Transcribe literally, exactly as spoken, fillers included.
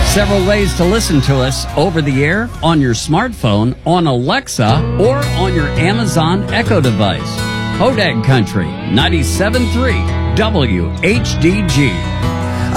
Several ways to listen to us over the air, on your smartphone, on Alexa, or on your Amazon Echo device. Hodag Country, ninety-seven point three W H D G.